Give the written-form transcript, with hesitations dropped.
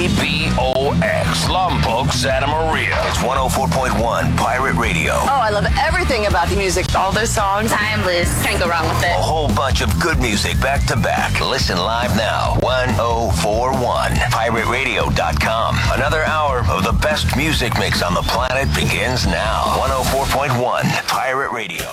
KBOX, Lombok, Santa Maria. It's 104.1 Pirate Radio. Oh, I love everything about the music. All those songs, timeless. Can't go wrong with it. A whole bunch of good music back to back. Listen live now. 1041 pirateradio.com. Another hour of the best music mix on the planet begins now. 104.1 Pirate Radio.